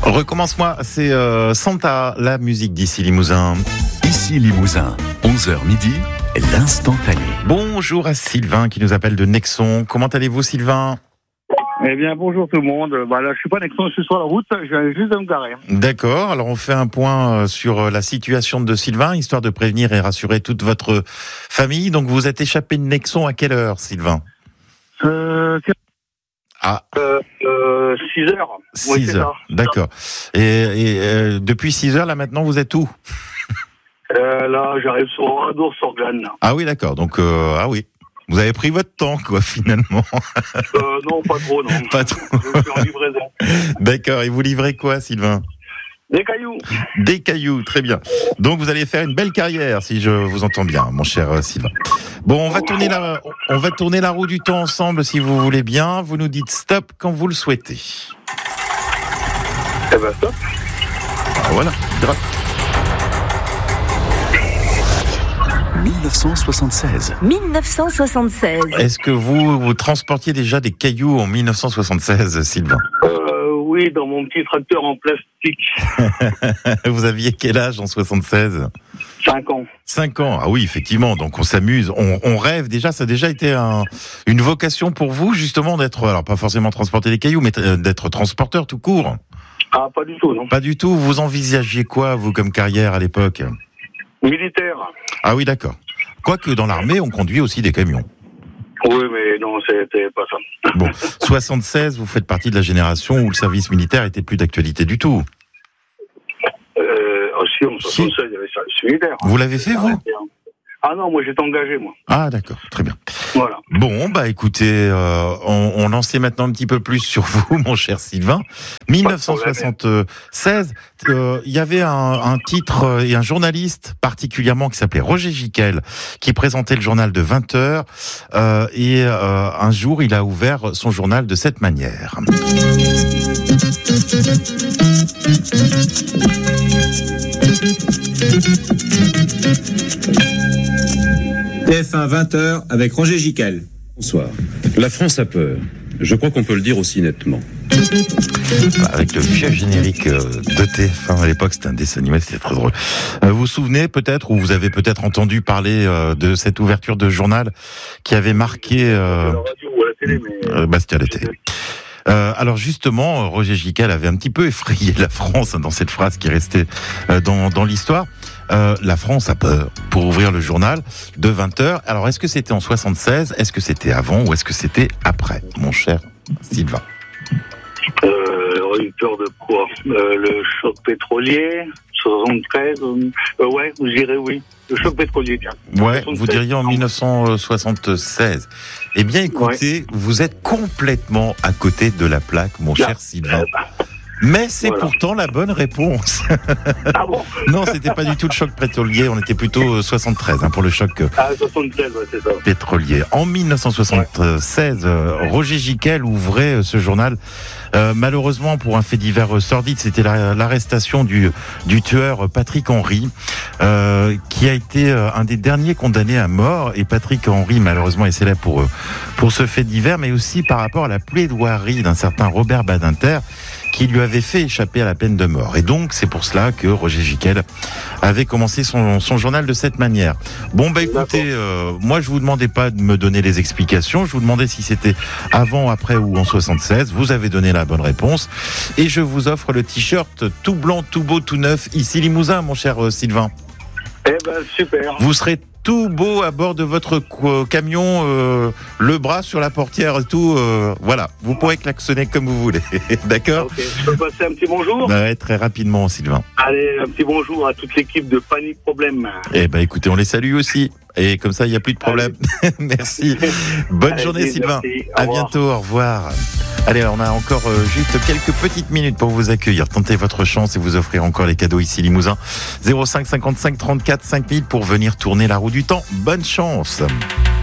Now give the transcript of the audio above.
Recommence-moi, c'est Santa, la musique d'Ici Limousin. Ici Limousin, 11h midi, l'instantané. Bonjour à Sylvain qui nous appelle de Nexon. Comment allez-vous, Sylvain ? Eh bien, bonjour tout le monde. Là, je suis pas à Nexon, je suis sur la route, je viens juste de me garer. D'accord, alors on fait un point sur la situation de Sylvain, histoire de prévenir et rassurer toute votre famille. Donc vous êtes échappé de Nexon à quelle heure, Sylvain ? 6 heures. 6 heures, d'accord. Et depuis 6 heures, là maintenant, vous êtes où ? Là, j'arrive sur Oradour-sur-Glane. Ah oui, d'accord, donc, ah oui. Vous avez pris votre temps, quoi, finalement. Non, pas trop, non. Pas trop. Je suis en livraison. D'accord, et vous livrez quoi, Sylvain ? Des cailloux. Des cailloux, très bien. Donc vous allez faire une belle carrière, si je vous entends bien, mon cher Sylvain. Bon, on va tourner la roue du temps ensemble, si vous voulez bien. Vous nous dites stop quand vous le souhaitez. Eh ben, stop. Ah, voilà, drop. 1976. 1976. Est-ce que vous transportiez déjà des cailloux en 1976, Sylvain ? Oui, dans mon petit tracteur en plastique. Vous aviez quel âge en 76 ? 5 ans. 5 ans, ah oui, effectivement, donc on s'amuse, on rêve déjà, ça a déjà été une vocation pour vous, justement, d'être, alors pas forcément transporter des cailloux, mais d'être transporteur tout court. Ah, pas du tout, non. Pas du tout, vous envisagiez quoi, vous, comme carrière à l'époque ? Militaire. Ah oui, d'accord. Quoique dans l'armée, on conduit aussi des camions. Oui, mais non, c'était pas ça. Bon, 76, vous faites partie de la génération où le service militaire était plus d'actualité du tout. Si, en 76, il y avait le service militaire. Vous l'avez fait, vous ? Ah non, moi j'étais engagé, moi. Ah d'accord, très bien. Voilà. Bon, bah écoutez, on en sait maintenant un petit peu plus sur vous, mon cher Sylvain. 1976, il y avait un titre et un journaliste particulièrement qui s'appelait Roger Giquel, qui présentait le journal de 20h, et un jour, il a ouvert son journal de cette manière. TF1 20h avec Roger Giquel. Bonsoir. La France a peur. Je crois qu'on peut le dire aussi nettement. Avec le vieux générique de TF1 à l'époque, c'était un dessin animé, c'était très drôle. Vous vous souvenez peut-être, ou vous avez peut-être entendu parler de cette ouverture de journal qui avait marqué La radio ou la télé, mais... Bastia la télé. Alors justement, Roger Giquel avait un petit peu effrayé la France dans cette phrase qui est restée dans l'histoire. La France a peur pour ouvrir le journal de 20h. Alors est-ce que c'était en 76, est-ce que c'était avant ou est-ce que c'était après, mon cher Sylvain ? Eu peur de quoi ? Le choc pétrolier, 73, ouais, vous direz oui. Le choc pétrolier, tiens. Ouais, 76. vous diriez en 1976. Eh bien, écoutez, vous êtes complètement à côté de la plaque, mon cher Sylvain. Mais c'est pourtant la bonne réponse. Ah bon ? Non, c'était pas du tout le choc pétrolier, on était plutôt 73 pour le choc 73, ouais, c'est ça. pétrolier. En 1976, Roger Giquel ouvrait ce journal. Malheureusement, pour un fait divers sordide, c'était l'arrestation du tueur Patrick Henry, qui a été un des derniers condamnés à mort. Et Patrick Henry, malheureusement, est célèbre pour ce fait divers, mais aussi par rapport à la plaidoirie d'un certain Robert Badinter, qui lui avait fait échapper à la peine de mort. Et donc, c'est pour cela que Roger Giquel avait commencé son journal de cette manière. Bon, bah écoutez, moi, je vous demandais pas de me donner les explications, je vous demandais si c'était avant, après ou en 76. Vous avez donné la bonne réponse. Et je vous offre le t-shirt tout blanc, tout beau, tout neuf, ici Limousin, mon cher Sylvain. Eh ben, super. Vous serez tout beau à bord de votre camion, le bras sur la portière et tout. Voilà, vous pourrez klaxonner comme vous voulez. D'accord ? Ok, je peux passer un petit bonjour ? Ouais, très rapidement, Sylvain. Allez, un petit bonjour à toute l'équipe de Panique Problème. Eh ben, écoutez, on les salue aussi. Et comme ça, il n'y a plus de problème. Merci. Bonne journée, Sylvain. À bientôt, au revoir. Allez, on a encore juste quelques petites minutes pour vous accueillir. Tentez votre chance et vous offrir encore les cadeaux ici Limousin. 05 55 34 5000 pour venir tourner la roue du temps. Bonne chance.